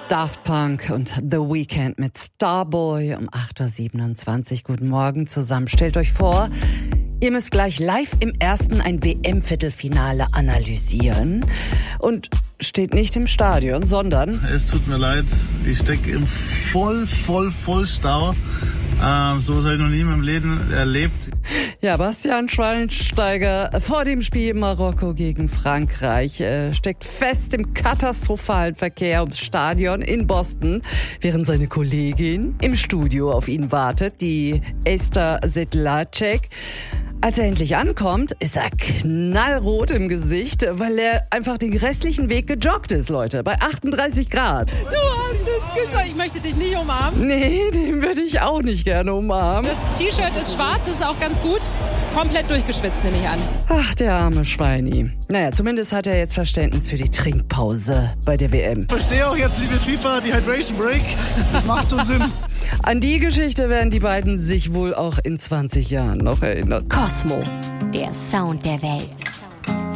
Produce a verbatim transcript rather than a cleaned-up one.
Daft Punk und The Weeknd mit Starboy um acht Uhr siebenundzwanzig. Guten Morgen zusammen. Stellt euch vor, ihr müsst gleich live im ersten ein W M-Viertelfinale analysieren und steht nicht im Stadion, sondern... Es tut mir leid, ich stecke im voll, voll, voll Stau. Ähm, so was habe ich noch nie in meinem Leben erlebt. Ja, Bastian Schweinsteiger vor dem Spiel Marokko gegen Frankreich äh, steckt fest im katastrophalen Verkehr ums Stadion in Boston, während seine Kollegin im Studio auf ihn wartet, die Esther Sedlacek. Als er endlich ankommt, ist er knallrot im Gesicht, weil er einfach den restlichen Weg gejoggt ist, Leute, bei achtunddreißig Grad. Du hast es geschafft. Ich möchte dich nicht umarmen. Nee, den würde ich auch nicht gerne umarmen. Das T-Shirt ist schwarz, ist auch ganz gut. Komplett durchgeschwitzt, nehme ich an. Ach, der arme Schweini. Naja, zumindest hat er jetzt Verständnis für die Trinkpause bei der W M. Ich verstehe auch jetzt, liebe FIFA, die Hydration Break. Das macht schon Sinn. An die Geschichte werden die beiden sich wohl auch in zwanzig Jahren noch erinnern. Cosmo, der Sound der Welt.